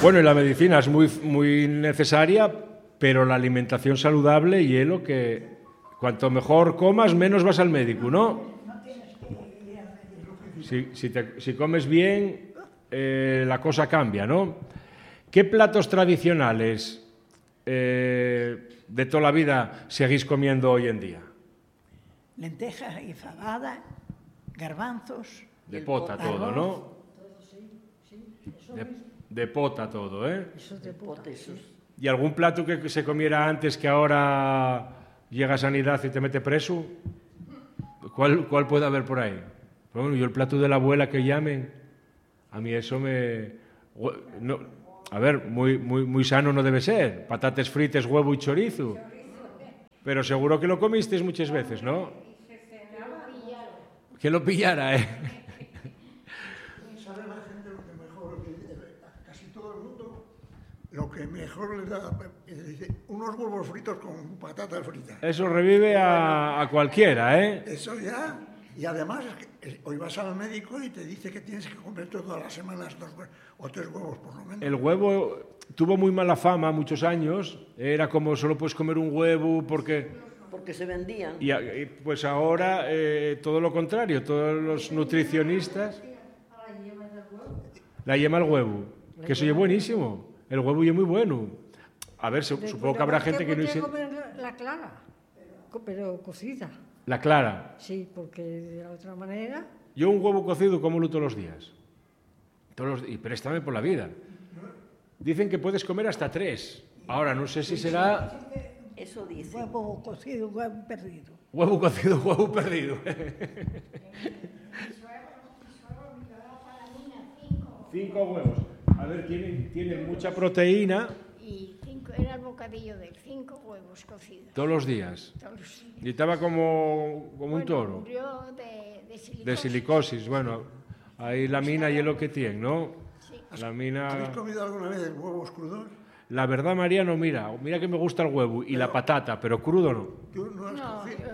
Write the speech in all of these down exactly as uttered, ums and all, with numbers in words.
Bueno, y la medicina es muy, muy necesaria, pero la alimentación saludable y es lo que cuanto mejor comas, menos vas al médico, ¿no? Si, si, te, si comes bien, eh, la cosa cambia, ¿no? ¿Qué platos tradicionales eh, de toda la vida seguís comiendo hoy en día? Lentejas y fabada, garbanzos. De pota todo, ¿no? De, de pota todo, ¿eh? Eso de pota, sí. ¿Y algún plato que se comiera antes que ahora llega a Sanidad y te mete preso? ¿Cuál, cuál puede haber por ahí? Bueno, yo el plato de la abuela que llamen, a mí eso me... No, a ver, muy, muy, muy sano no debe ser. Patates fritas, huevo y chorizo. Pero seguro que lo comisteis muchas veces, ¿no? Que lo pillara, ¿eh? ¿Sabe la gente lo que mejor, casi todo el mundo, lo que mejor les da? Dice, unos huevos fritos con patatas fritas. Eso revive a, a cualquiera, ¿eh? Eso ya. Y además, hoy vas al médico y te dice que tienes que comer todas las semanas dos o tres huevos por lo menos. El huevo tuvo muy mala fama muchos años. Era como solo puedes comer un huevo porque... Porque se vendían. Y pues ahora eh, todo lo contrario, todos los nutricionistas... La yema al huevo, que eso es buenísimo. El huevo es muy bueno. A ver, supongo que habrá gente que no... Yo comer la clara, pero cocida. La clara. Sí, porque de la otra manera... Yo un huevo cocido como todos los días. Todos los... Y préstame por la vida. Dicen que puedes comer hasta tres. Ahora, no sé si será... Eso dice. Huevo cocido, huevo perdido. Huevo cocido, huevo perdido. Cinco huevos. A ver, tienen, tienen mucha proteína. Y cinco, era el bocadillo de cinco huevos cocidos. Todos los días. Todos los días. Y estaba como, como bueno, un toro. Murió de, de silicosis. De silicosis, bueno. Ahí la mina y es lo que tiene, ¿no? Sí. La mina... ¿Habéis comido alguna vez huevos crudos? La verdad, Mariano, mira, mira que me gusta el huevo y pero, la patata, pero crudo no. ¿Tú no has no, cogido?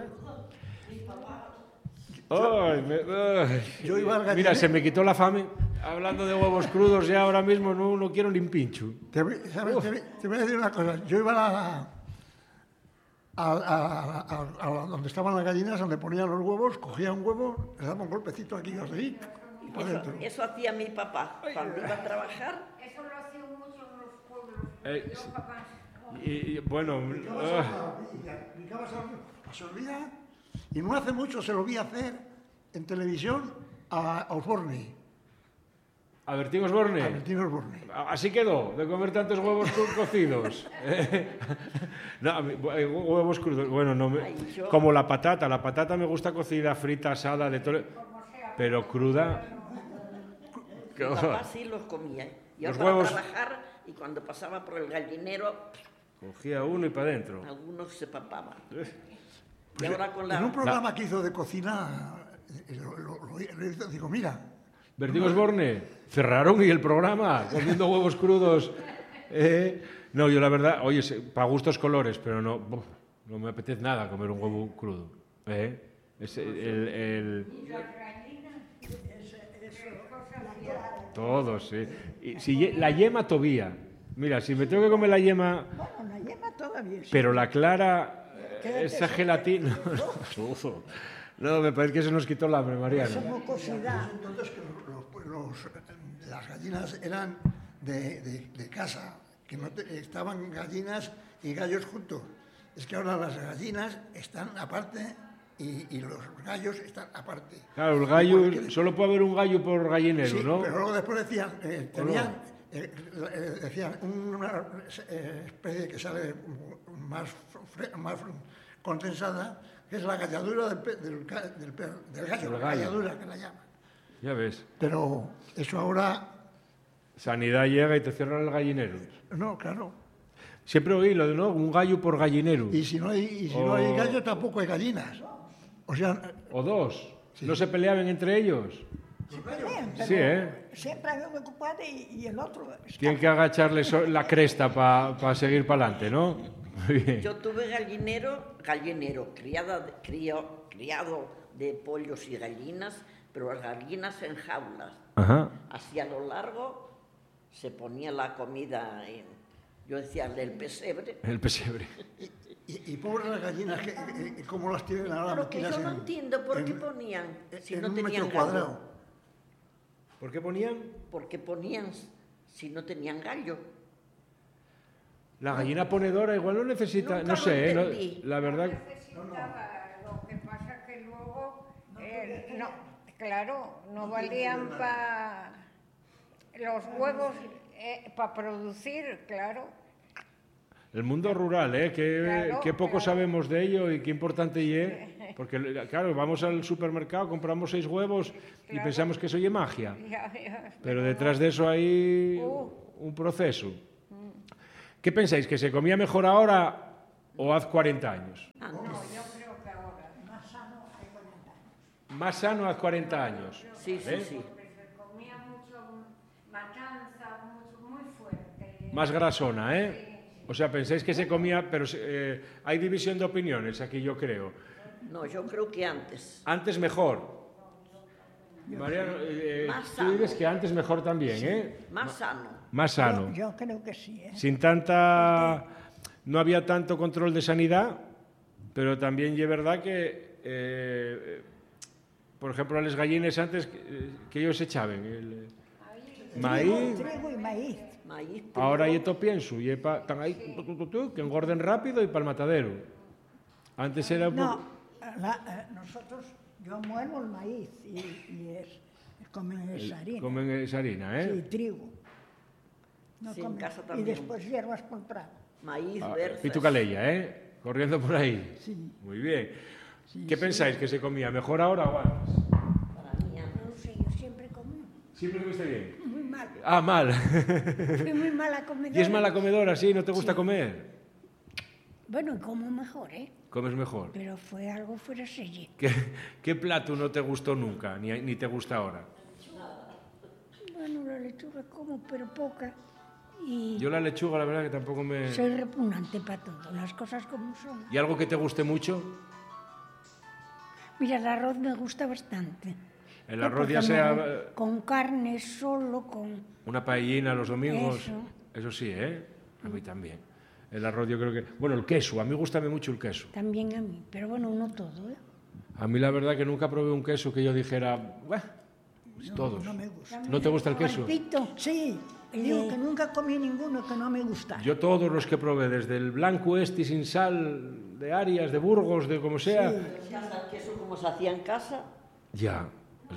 Yo... Ay, me, ay. Yo iba al Mira, se me quitó la fame. Hablando de huevos crudos, ya ahora mismo no, no quiero ni un pincho. Te, ¿sabes? Te, te voy a decir una cosa. Yo iba a, la, a, a, a, a, a donde estaban las gallinas, donde ponían los huevos, cogía un huevo, le daba un golpecito aquí y así. Y eso, eso hacía mi papá cuando iba a trabajar. Eso lo hacían mucho en los pueblos. Eh, y, y, bueno, se olvida, y no hace mucho se lo vi hacer en televisión a Osborne. ¿A Bertín Osborne? A Bertín Osborne. Así quedó, de comer tantos huevos cocidos. No, huevos crudos, bueno, no me, Ay, yo... como la patata. La patata me gusta cocida, frita, asada, de todo, pero cruda. Mi papá sí los comía. Yo Los para huevos... trabajar y cuando pasaba por el gallinero... Cogía uno y para adentro. Algunos se papaban. Pues y ahora con la... En un programa la... que hizo de cocina, lo, lo, lo, lo, digo, mira... Bertín Osborne, cerraron y el programa, comiendo huevos crudos. Eh, no, yo la verdad, oye, para gustos colores, pero no, no me apetece nada comer un huevo crudo. ¿Eh? Es el, el, el... Todos, sí. Y si, la yema todavía. Mira, si me tengo que comer la yema... Bueno, la yema todavía sí. Pero la clara, esa gelatina... No, me parece que se nos quitó el hambre, Mariano. Eso mucosidad. Entonces que los, los, las gallinas eran de, de, de casa, que no te, estaban gallinas y gallos juntos. Es que ahora las gallinas están aparte y, y los gallos están aparte. Claro, el gallo, que, solo puede haber un gallo por gallinero, sí, ¿no? Pero luego después decían, eh, tenían, eh, eh, decían una eh, especie que sale más, más condensada, que es la galladura del, del, del, del gallo, la galladura que la llaman. Ya ves. Pero eso ahora... Sanidad llega y te cierran el gallinero. No, claro. Siempre oí lo de, ¿no? Un gallo por gallinero. Y si no hay, y si o... no hay gallo, tampoco hay gallinas. O sea... O dos. Sí. ¿No se peleaban entre ellos? Se pelean, pero sí, ¿eh? Siempre hay uno ocupado y, y el otro... Está... Tienen que agacharle la cresta para pa seguir para adelante, ¿no? Yo tuve gallinero, gallinero, criada, crio, criado de pollos y gallinas, pero las gallinas en jaulas. Ajá. Hacia lo largo se ponía la comida en, yo decía, el pesebre. El pesebre. Y, y pobres las gallinas, que, eh, ¿cómo las tienen ahora Pero que metidas yo no en- entiendo por qué en- ponían, si en no un tenían metro gallo. cuadrado? ¿Por qué ponían? ¿Por qué ponían si no tenían gallo? La gallina ponedora igual no necesita, Nunca no lo sé, ¿eh? No- entendí. la verdad. Necesitaba, lo que pasa que luego, eh, no, claro, no valían para los huevos, para producir, claro. El mundo rural, ¿eh? Que, Claro, que poco claro. sabemos de ello y qué importante y es. Porque, claro, vamos al supermercado, compramos seis huevos y Claro. pensamos que eso es magia. Ya, ya, Pero detrás de eso hay Uh. un proceso. ¿Qué pensáis? ¿Que se comía mejor ahora o hace cuarenta años? Antes. yo creo que ahora. Más sano hace cuarenta años. Sí, sí, ¿eh? sí. Porque se comía mucho matanza, mucho, muy fuerte. Más grasona, ¿eh? O sea, pensáis que se comía, pero eh, hay división de opiniones aquí, yo creo. No, yo creo que antes. Antes mejor. Mariano, eh, Más tú sano. dices que antes mejor también, ¿eh? Más sano. Más sano. Yo, yo creo que sí, ¿eh? Sin tanta... No había tanto control de sanidad, pero también es verdad que, eh, por ejemplo, a las gallinas antes, que, que ellos echaban el maíz, Trigo y maíz. Maíz, ahora trigo. y esto pienso, y pa, están ahí, tu, tu, tu, tu, que engorden rápido y para el matadero. Antes era un No, poco... la- eh, nosotros, yo muelo el maíz y, y es, comen esa harina. Comen esa harina, Sí, ¿eh? trigo. No Sí, en comen- casa y también. después hierbas por prado. Maíz, Ah, berzas. Pitucaleya, ¿eh? Corriendo por ahí. Sí. Muy bien. Sí, ¿Qué sí. pensáis? ¿Que se comía mejor ahora o antes? Para mí antes. No sé, yo siempre comí Siempre comiste bien. muy mal. Ah, mal. Fui muy mala comedora. ¿Y es mala comedora, sí? ¿No te gusta comer? Bueno, y como mejor, ¿eh? Comes mejor. Pero fue algo fuera de serie. ¿Qué, qué plato no te gustó nunca, ni, ni te gusta ahora? Bueno, la lechuga como, pero poca. Y Yo la lechuga, la verdad, que tampoco me... soy repugnante para todo, las cosas como son. ¿Y algo que te guste mucho? Mira, el arroz me gusta bastante. El Eh, arroz porque ya me- sea con carne solo, con... una paellina los domingos. Eso. Eso sí, ¿eh? A mí también. El arroz yo creo que... Bueno, el queso. A mí gusta mucho el queso. También a mí, pero bueno, no todo, ¿eh? A mí la verdad que nunca probé un queso que yo dijera... "Buah, pues todos. No me gusta. ¿No te gusta el queso? Pito, Sí, El digo de- que nunca comí ninguno que no me gustara. Yo todos los que probé, desde el blanco este sin sal, de Arias, de Burgos, de como sea... En casa, el queso como se hacía en casa, Ya.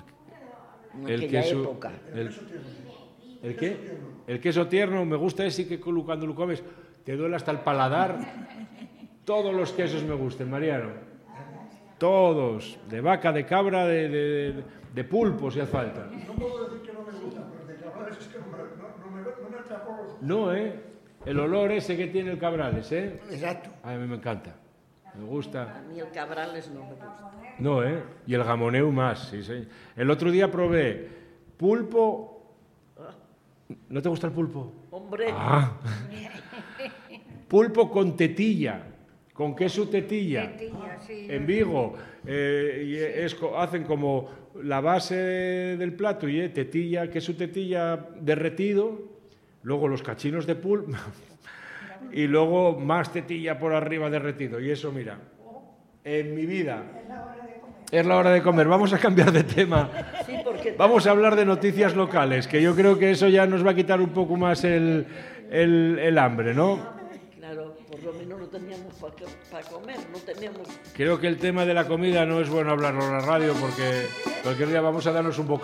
en El aquella queso... época. El, ¿El qué? El queso tierno, me gusta ese que cu- cuando lo comes te duele hasta el paladar. Todos los quesos me gustan, Mariano. Todos. De vaca, de cabra, de, de, de pulpo, si hace falta. No puedo decir que no me gusta, pero de cabrales es que no me, no, no me, no me atrapó los... No, ¿eh? El olor ese que tiene el cabrales, ¿eh? Exacto. A mí me encanta. Me A gusta. mí el cabrales no me gusta. No, ¿eh? Y el gamoneu más, sí, sí. El otro día probé pulpo... ¿No te gusta el pulpo? Hombre, Ah. Pulpo con tetilla, con queso tetilla. Tetilla, sí. En Vigo eh, y es co- hacen como la base del plato y eh, tetilla, queso tetilla derretido, luego los cachinos de pulpo y luego más tetilla por arriba derretido. Y eso, mira, en mi vida es la hora de comer. Vamos a cambiar de tema. sí, porque Vamos a hablar de noticias locales, que yo creo que eso ya nos va a quitar un poco más el, el, el hambre, ¿no? claro, por lo menos no teníamos para comer, no teníamos Creo que el tema de la comida no es bueno hablarlo en la radio porque cualquier día vamos a darnos un bocado.